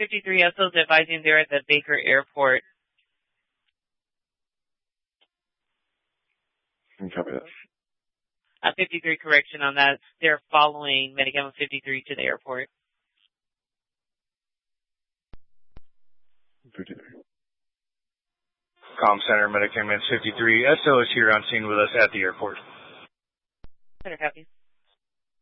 53 SO is advising they're at the Baker Airport. Copy that. 53 correction on that. They're following Medicam 53 to the airport. 53. Comm Center, Medicam 53. SO is here on scene with us at the airport. Center copy.